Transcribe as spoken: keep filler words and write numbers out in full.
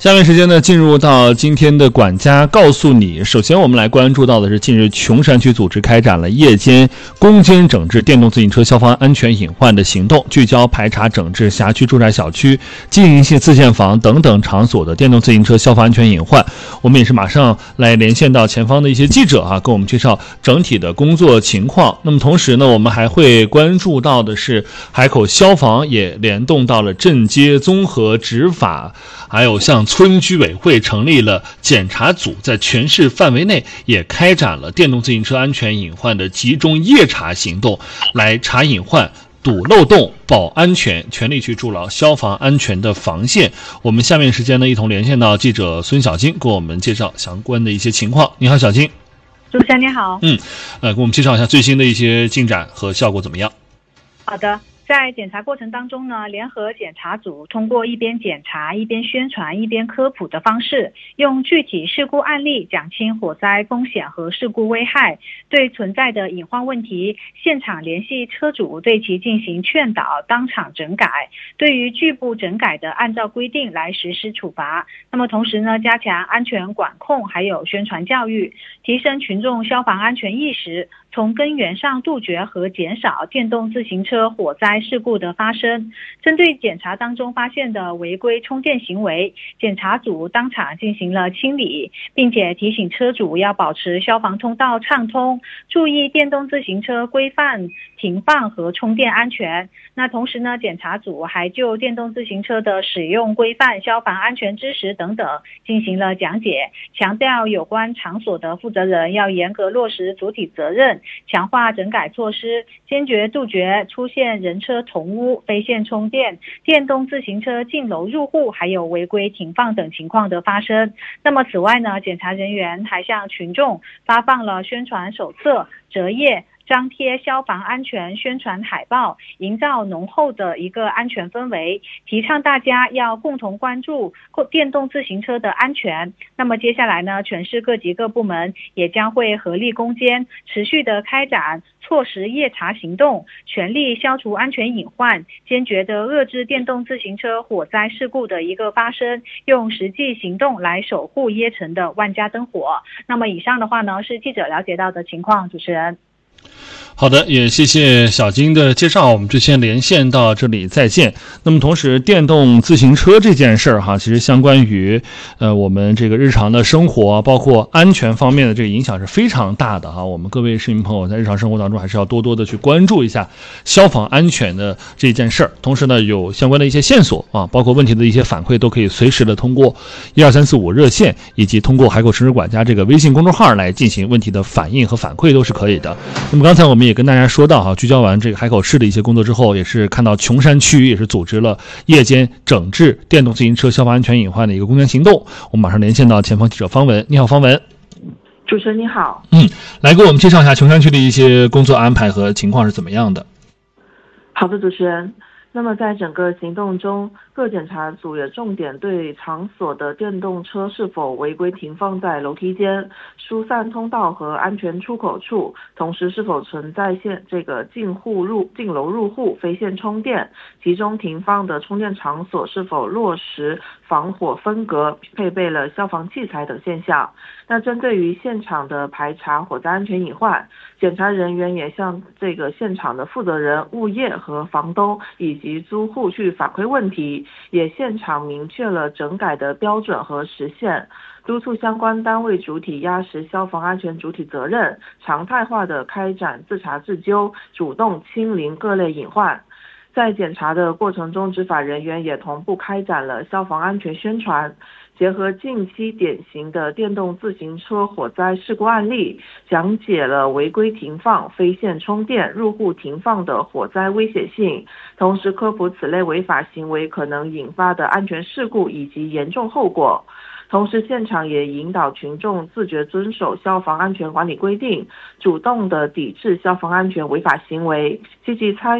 下面时间呢，进入到今天的管家告诉你。首先我们来关注到的是，近日琼山区组织开展了夜间攻坚整治电动自行车消防安全隐患的行动，聚焦排查整治辖区住宅小区、经营性自建房等等场所的电动自行车消防安全隐患。我们也是马上来连线到前方的一些记者啊，跟我们介绍整体的工作情况。那么同时呢，我们还会关注到的是，海口消防也联动到了镇街综合执法，还有像村居委会成立了检查组，在全市范围内也开展了电动自行车安全隐患的集中夜查行动，来查隐患、堵漏洞、保安全，全力去筑牢消防安全的防线。我们下面时间呢，一同连线到记者孙小金，给我们介绍相关的一些情况。你好，小金。 主持人你好。 嗯，呃，给我们介绍一下最新的一些进展和效果怎么样？ 好的。在检查过程当中呢，联合检查组通过一边检查、一边宣传、一边科普的方式，用具体事故案例讲清火灾风险和事故危害，对存在的隐患问题，现场联系车主对其进行劝导，当场整改。对于拒不整改的，按照规定来实施处罚。那么同时呢，加强安全管控，还有宣传教育，提升群众消防安全意识，从根源上杜绝和减少电动自行车火灾事故的发生。针对检查当中发现的违规充电行为，检查组当场进行了清理，并且提醒车主要保持消防通道畅通，注意电动自行车规范停放和充电安全。那同时呢，检查组还就电动自行车的使用规范、消防安全知识等等进行了讲解，强调有关场所的负责人要严格落实主体责任，强化整改措施，坚决杜绝出现人车同屋、非线充电、电动自行车进楼入户，还有违规停放等情况的发生。那么此外呢，检查人员还向群众发放了宣传手册、折页，张贴消防安全宣传海报，营造浓厚的一个安全氛围，提倡大家要共同关注电动自行车的安全。那么接下来呢，全市各级各部门也将会合力攻坚，持续的开展措施夜查行动，全力消除安全隐患，坚决的遏制电动自行车火灾事故的一个发生，用实际行动来守护耶城的万家灯火。那么以上的话呢，是记者了解到的情况。主持人。 好的，也谢谢小金的介绍，我们就先连线到这里，再见。那么同时，电动自行车这件事儿哈，其实相关于呃我们这个日常的生活，包括安全方面的这个影响是非常大的哈。我们各位市民朋友在日常生活当中还是要多多的去关注一下消防安全的这件事儿。同时呢，有相关的一些线索啊，包括问题的一些反馈，都可以随时的通过一二三四五热线，以及通过海口城市管家这个微信公众号来进行问题的反映和反馈，都是可以的。那么刚才我们也跟大家说到哈，聚焦完这个海口市的一些工作之后，也是看到琼山区也是组织了夜间整治电动自行车消防安全隐患的一个攻坚行动。我们马上连线到前方记者方文。你好，方文。 主持人你好。 嗯，来给我们介绍一下琼山区的一些工作安排和情况是怎么样的。 好的，主持人。那么在整个行动中，各检查组也重点对场所的电动车是否违规停放在楼梯间、疏散通道和安全出口处，同时是否存在线这个进户入进楼入户、非线充电、集中停放的充电场所是否落实防火分隔、配备了消防器材等现象。那针对于现场的排查火灾安全隐患，检查人员也向这个现场的负责人、物业和房东以及租户去反馈问题，也现场明确了整改的标准和时限，督促相关单位主体压实消防安全主体责任，常态化的开展自查自纠，主动清零各类隐患。在检查的过程中，执法人员也同步开展了消防安全宣传，结合近期典型的电动自行车火灾事故案例，讲解了违规停放、非线充电、入户停放的火灾危险性，同时科普此类违法行为可能引发的安全事故以及严重后果。同时现场也引导群众自觉遵守消防安全管理规定，主动的抵制消防安全违法行为，积极参